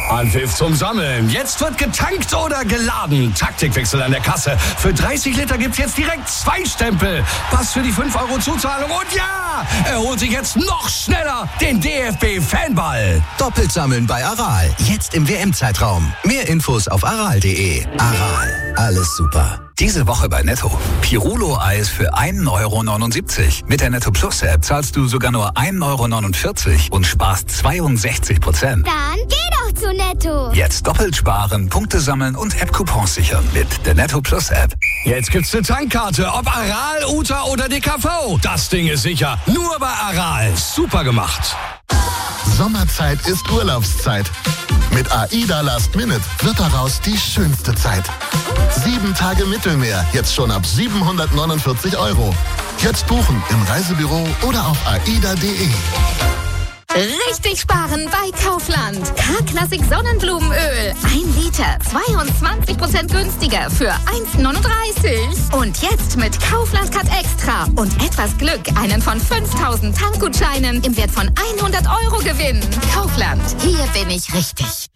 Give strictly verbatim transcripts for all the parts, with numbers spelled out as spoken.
Anpfiff zum Sammeln. Jetzt wird getankt oder geladen. Taktikwechsel an der Kasse. Für dreißig Liter gibt's jetzt direkt zwei Stempel. Pass für die fünf Euro Zuzahlung. Und ja, er holt sich jetzt noch schneller den D F B-Fanball. Doppelt sammeln bei Aral. Jetzt im W M-Zeitraum. Mehr Infos auf aral punkt de. Aral. Alles super. Diese Woche bei Netto. Pirulo-Eis für ein Euro neunundsiebzig. Mit der Netto Plus-App zahlst du sogar nur ein Euro neunundvierzig und sparst zweiundsechzig Prozent. Dann geh doch zu Netto. Jetzt doppelt sparen, Punkte sammeln und App-Coupons sichern mit der Netto Plus-App. Jetzt gibt's eine Tankkarte, ob Aral, Uta oder D K V. Das Ding ist sicher. Nur bei Aral. Super gemacht. Sommerzeit ist Urlaubszeit. Mit AIDA Last Minute wird daraus die schönste Zeit. Sieben Tage Mittelmeer, jetzt schon ab siebenhundertneunundvierzig Euro. Jetzt buchen im Reisebüro oder auf aida punkt de. Richtig sparen bei Kaufland. K-Klassik Sonnenblumenöl. Ein Liter, zweiundzwanzig Prozent günstiger für eins neununddreißig. Und jetzt mit Kaufland Cut Extra und etwas Glück einen von fünftausend Tankgutscheinen im Wert von hundert Euro gewinnen. Kaufland, hier bin ich richtig.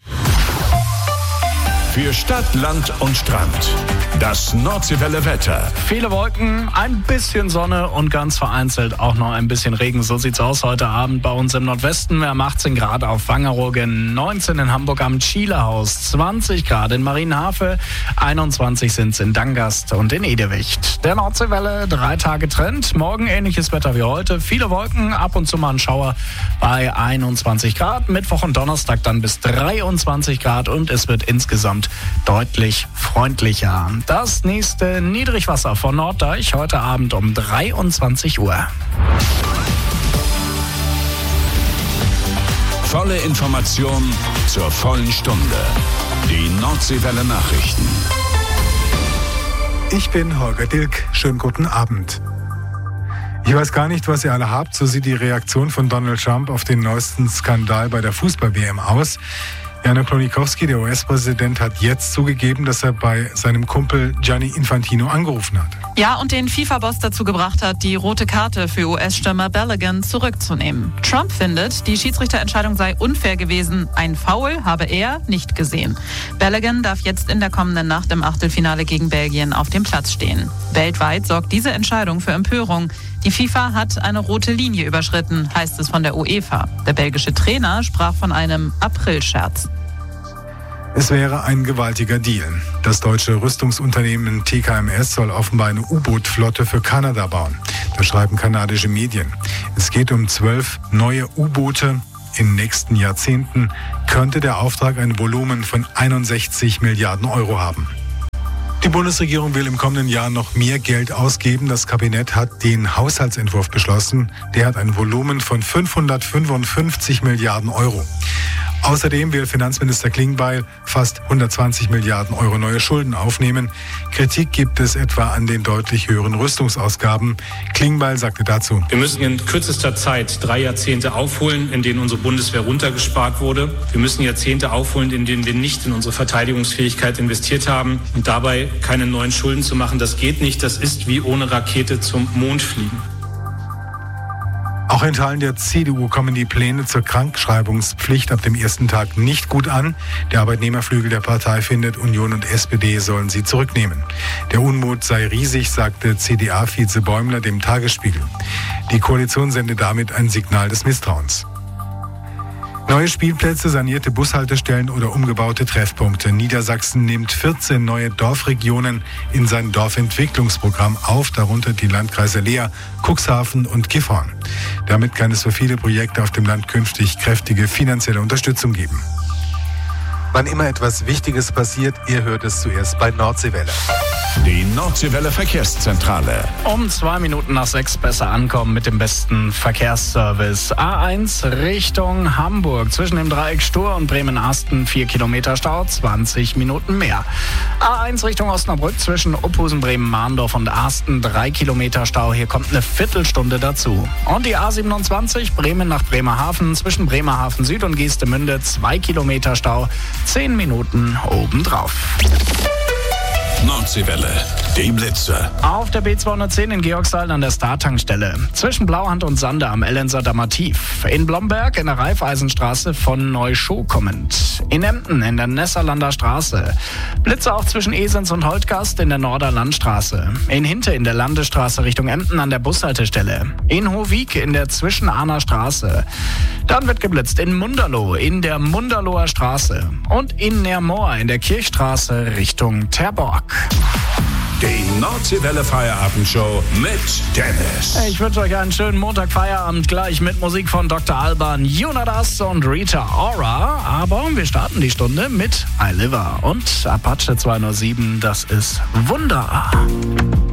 Für Stadt, Land und Strand. Das Nordseewelle Wetter. Viele Wolken, ein bisschen Sonne und ganz vereinzelt auch noch ein bisschen Regen. So sieht's aus heute Abend bei uns im Nordwesten. Wir haben achtzehn Grad auf Wangerooge, neunzehn in Hamburg am Schielehaus, zwanzig Grad in Marienhafe, einundzwanzig sind's in Dangast und in Edewicht. Der Nordseewelle, drei Tage Trend. Morgen ähnliches Wetter wie heute. Viele Wolken, ab und zu mal ein Schauer bei einundzwanzig Grad. Mittwoch und Donnerstag dann bis dreiundzwanzig Grad und es wird insgesamt deutlich freundlicher. Das nächste Niedrigwasser von Norddeich heute Abend um dreiundzwanzig Uhr. Volle Information zur vollen Stunde. Die Nordseewelle Nachrichten. Ich bin Holger Dilk. Schönen guten Abend. Ich weiß gar nicht, was ihr alle habt. So sieht die Reaktion von Donald Trump auf den neuesten Skandal bei der Fußball-W M aus. Janusz Klonikowski, der U S-Präsident, hat jetzt zugegeben, dass er bei seinem Kumpel Gianni Infantino angerufen hat. Ja, und den FIFA-Boss dazu gebracht hat, die rote Karte für U S-Stürmer Balogun zurückzunehmen. Trump findet, die Schiedsrichterentscheidung sei unfair gewesen. Ein Foul habe er nicht gesehen. Balogun darf jetzt in der kommenden Nacht im Achtelfinale gegen Belgien auf dem Platz stehen. Weltweit sorgt diese Entscheidung für Empörung. Die FIFA hat eine rote Linie überschritten, heißt es von der UEFA. Der belgische Trainer sprach von einem Aprilscherz. Es wäre ein gewaltiger Deal. Das deutsche Rüstungsunternehmen T K M S soll offenbar eine U-Boot-Flotte für Kanada bauen. Das schreiben kanadische Medien. Es geht um zwölf neue U-Boote. In den nächsten Jahrzehnten könnte der Auftrag ein Volumen von einundsechzig Milliarden Euro haben. Die Bundesregierung will im kommenden Jahr noch mehr Geld ausgeben. Das Kabinett hat den Haushaltsentwurf beschlossen. Der hat ein Volumen von fünfhundertfünfundfünfzig Milliarden Euro. Außerdem will Finanzminister Klingbeil fast hundertzwanzig Milliarden Euro neue Schulden aufnehmen. Kritik gibt es etwa an den deutlich höheren Rüstungsausgaben. Klingbeil sagte dazu: Wir müssen in kürzester Zeit drei Jahrzehnte aufholen, in denen unsere Bundeswehr runtergespart wurde. Wir müssen Jahrzehnte aufholen, in denen wir nicht in unsere Verteidigungsfähigkeit investiert haben. Und dabei keine neuen Schulden zu machen, das geht nicht. Das ist wie ohne Rakete zum Mond fliegen. Auch in Teilen der C D U kommen die Pläne zur Krankschreibungspflicht ab dem ersten Tag nicht gut an. Der Arbeitnehmerflügel der Partei findet, Union und S P D sollen sie zurücknehmen. Der Unmut sei riesig, sagte C D A-Vize Bäumler dem Tagesspiegel. Die Koalition sende damit ein Signal des Misstrauens. Neue Spielplätze, sanierte Bushaltestellen oder umgebaute Treffpunkte. Niedersachsen nimmt vierzehn neue Dorfregionen in sein Dorfentwicklungsprogramm auf, darunter die Landkreise Leer, Cuxhaven und Gifhorn. Damit kann es für viele Projekte auf dem Land künftig kräftige finanzielle Unterstützung geben. Wann immer etwas Wichtiges passiert, ihr hört es zuerst bei Nordseewelle. Die Nordseewelle Verkehrszentrale. Um zwei Minuten nach sechs besser ankommen mit dem besten Verkehrsservice. A eins Richtung Hamburg. Zwischen dem Dreieck Stur und Bremen-Asten vier Kilometer Stau, zwanzig Minuten mehr. A eins Richtung Osnabrück zwischen Uphusen, Bremen-Mahndorf und Asten drei Kilometer Stau. Hier kommt eine Viertelstunde dazu. Und die A siebenundzwanzig Bremen nach Bremerhaven zwischen Bremerhaven Süd und Geestemünde zwei Kilometer Stau, zehn Minuten obendrauf. Nordseewelle. Die Blitzer. Auf der B zweihundertzehn in Georgsdalen an der Star-Tankstelle. Zwischen Blauhand und Sande am Ellenser Dammertief. In Blomberg in der Raiffeisenstraße von Neuschow kommend. In Emden in der Nesserlander Straße. Blitze auch zwischen Esens und Holtgast in der Norder Landstraße. In Hinte in der Landesstraße Richtung Emden an der Bushaltestelle. In Hohwijk in der Zwischen-Ahner Straße. Dann wird geblitzt in Munderloh in der Munderloher Straße. Und in Nermoor in der Kirchstraße Richtung Terborg. Die Nordseewelle Feierabendshow mit Dennis. Ich wünsche euch einen schönen Montag-Feierabend gleich mit Musik von Doktor Alban, Jonas und Rita Ora. Aber wir starten die Stunde mit I Live und Apache zweihundertsieben. Das ist Wunder.